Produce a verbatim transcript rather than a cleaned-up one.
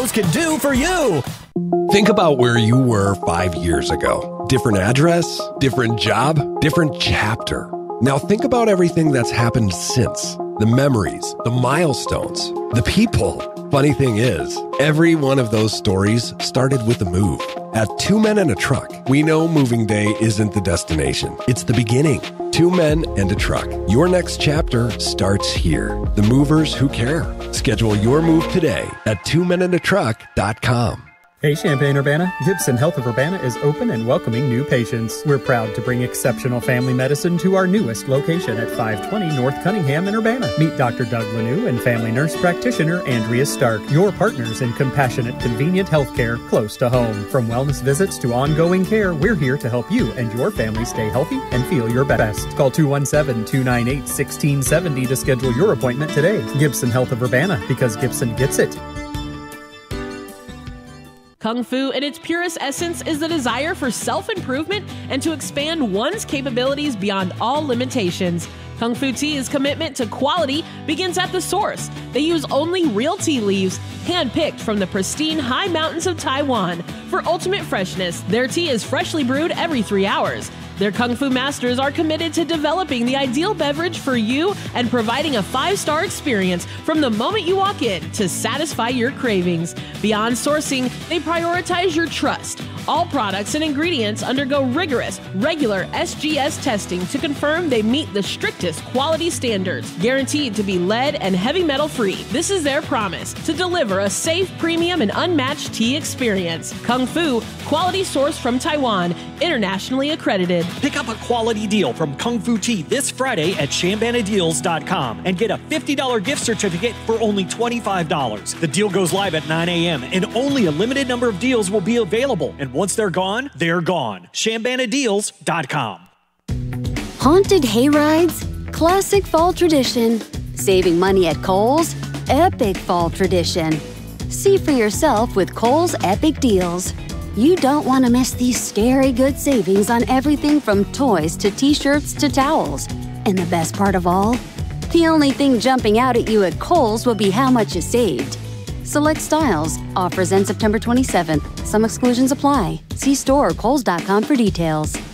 Kohl's can do for you. Think about where you were five years ago. Different address, different job, different chapter. Now think about everything that's happened since. The memories, the milestones, the people. Funny thing is, every one of those stories started with a move. At Two Men and a Truck, we know moving day isn't the destination. It's the beginning. Two Men and a Truck. Your next chapter starts here. The movers who care. Schedule your move today at two men and a truck dot com. Hey Champaign-Urbana, Gibson Health of Urbana is open and welcoming new patients. We're proud to bring exceptional family medicine to our newest location at five twenty North Cunningham in Urbana. Meet Doctor Doug Lanou and family nurse practitioner Andrea Stark, your partners in compassionate, convenient healthcare close to home. From wellness visits to ongoing care, we're here to help you and your family stay healthy and feel your best. Call two one seven, two nine eight, one six seven zero to schedule your appointment today. Gibson Health of Urbana, because Gibson gets it. Kung Fu, in its purest essence, is the desire for self-improvement and to expand one's capabilities beyond all limitations. Kung Fu Tea's commitment to quality begins at the source. They use only real tea leaves, hand-picked from the pristine high mountains of Taiwan. For ultimate freshness, their tea is freshly brewed every three hours. Their Kung Fu masters are committed to developing the ideal beverage for you and providing a five-star experience from the moment you walk in to satisfy your cravings. Beyond sourcing, they prioritize your trust. All products and ingredients undergo rigorous, regular S G S testing to confirm they meet the strictest quality standards, guaranteed to be lead and heavy metal free. This is their promise, to deliver a safe, premium, and unmatched tea experience. Kung Fu, quality sourced from Taiwan, internationally accredited. Pick up a quality deal from Kung Fu Tea this Friday at Shambana Deals dot com and get a fifty dollars gift certificate for only twenty-five dollars. The deal goes live at nine a.m. and only a limited number of deals will be available. And once they're gone, they're gone. Shambana Deals dot com. Haunted hayrides? Classic fall tradition. Saving money at Kohl's? Epic fall tradition. See for yourself with Kohl's Epic Deals. You don't want to miss these scary good savings on everything from toys to t-shirts to towels. And the best part of all? The only thing jumping out at you at Kohl's will be how much you saved. Select styles. Offers end September twenty-seventh. Some exclusions apply. See store or kohls dot com for details.